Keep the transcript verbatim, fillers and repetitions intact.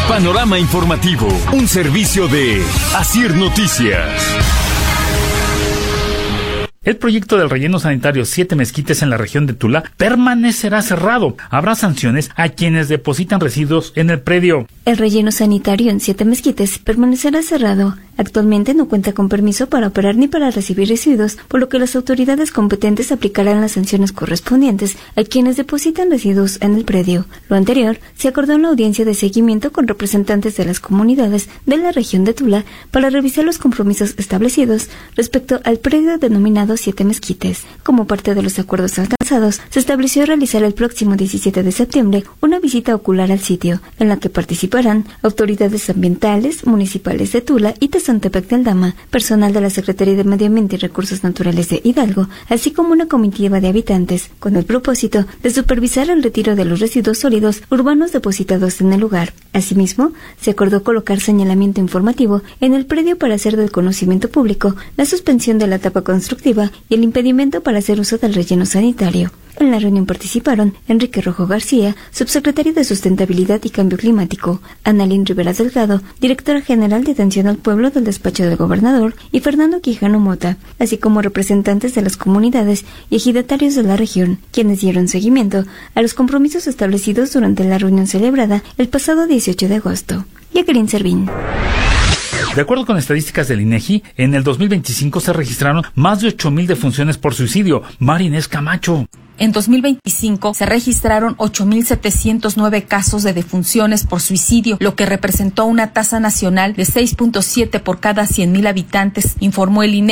Panorama Informativo, un servicio de Asir Noticias. El proyecto del relleno sanitario Siete Mezquites en la región de Tula permanecerá cerrado. Habrá sanciones a quienes depositan residuos en el predio. El relleno sanitario en Siete Mezquites permanecerá cerrado. Actualmente no cuenta con permiso para operar ni para recibir residuos, por lo que las autoridades competentes aplicarán las sanciones correspondientes a quienes depositan residuos en el predio. Lo anterior se acordó en la audiencia de seguimiento con representantes de las comunidades de la región de Tula para revisar los compromisos establecidos respecto al predio denominado Siete Mezquites. Como parte de los acuerdos alcanzados, se estableció realizar el próximo diecisiete de septiembre una visita ocular al sitio, en la que participarán autoridades ambientales, municipales de Tula y Tezontepeque de Aldama, personal de la Secretaría de Medio Ambiente y Recursos Naturales de Hidalgo, así como una comitiva de habitantes, con el propósito de supervisar el retiro de los residuos sólidos urbanos depositados en el lugar. Asimismo, se acordó colocar señalamiento informativo en el predio para hacer del conocimiento público la suspensión de la etapa constructiva y el impedimento para hacer uso del relleno sanitario. En la reunión participaron Enrique Rojo García, subsecretario de Sustentabilidad y Cambio Climático, Annalyn Rivera Delgado, directora general de Atención al Pueblo del Despacho del Gobernador, y Fernando Quijano Mota, así como representantes de las comunidades y ejidatarios de la región, quienes dieron seguimiento a los compromisos establecidos durante la reunión celebrada el pasado dieciocho de agosto. Jacqueline Servín. De acuerdo con estadísticas del INEGI, en el dos mil veinticinco se registraron más de ocho mil defunciones por suicidio. María Inés Camacho. En dos mil veinticinco se registraron ocho mil setecientos nueve casos de defunciones por suicidio, lo que representó una tasa nacional de seis punto siete por cada cien mil habitantes, informó el INEGI.